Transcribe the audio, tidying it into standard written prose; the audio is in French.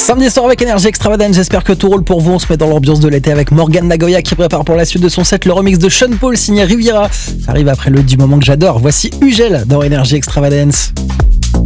Samedi soir avec Energy Extravagance, j'espère que tout roule pour vous. On se met dans l'ambiance de l'été avec Morgan Nagoya qui prépare pour la suite de son set le remix de Sean Paul signé Riviera. Ça arrive après le du moment que j'adore. Voici Ugel dans Energy Extravagance.